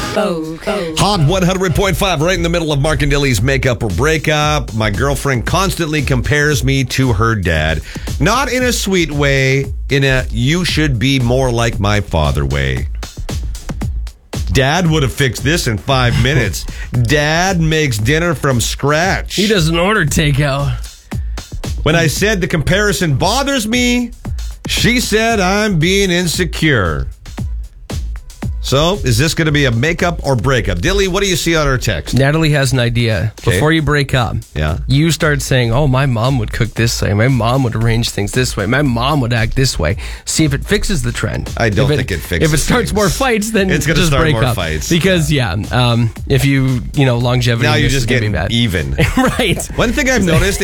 Hot 100.5, right in the middle of Mark and Dilly's makeup or breakup. My girlfriend constantly compares me to her dad. Not in a sweet way, in a you should be more like my father way. Dad would have fixed this in 5 minutes. Dad makes dinner from scratch. He doesn't order takeout. When I said the comparison bothers me, she said I'm being insecure. So, is this going to be a makeup or breakup? Dilly, what do you see on our text? Natalie has an idea. Okay. Before you break up, you start saying, oh, my mom would cook this way. My mom would arrange things this way. My mom would act this way. See if it fixes the trend. I don't think it fixes If it starts things. more fights, then It's gonna just start break more up. fights. Because, longevity Now you're is just gonna be getting bad. even. Right. One thing I've noticed